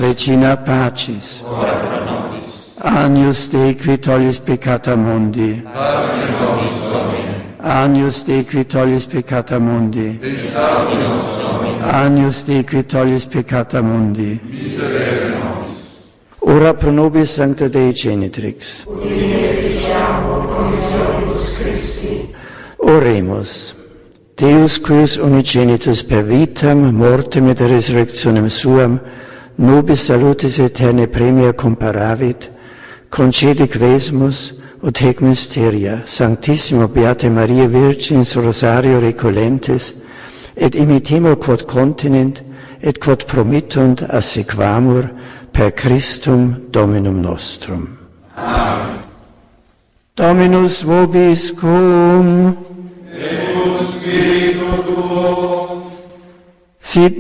Regina Pacis, Agnus Dei qui tollis peccata mundi, Agnus Dei qui tollis peccata mundi, Agnus Dei qui tollis peccata mundi, ora pro nobis sancta Dei Genitrix, oremus. Deus cuius unigenitus per vitam, mortem et resurrectionem suam, nobis salutis aeternae premia comparavit, concedi quesumus, ut hec mysteria, Sanctissimo Beate Maria Virginis Rosario recolentes, et imitemo quod continent, et quod promittunt assequamur per Christum Dominum nostrum. Amen. Dominus vobiscum, et spiritu tuo, sit